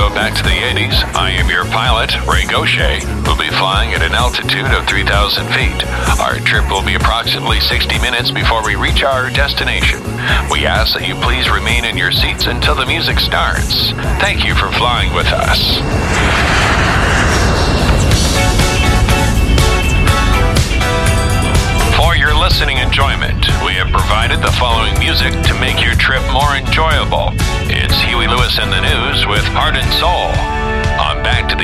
back to the 80s. I am your pilot, Ray Gaucher. We'll be flying at an altitude of 3,000 feet. Our trip will be approximately 60 minutes before we reach our destination. We ask that you please remain in your seats until the music starts. Thank you for flying with us. For your listening enjoyment, we have provided the following music to make your trip more enjoyable. It's Huey Lewis and the News with Heart and Soul. On Back to the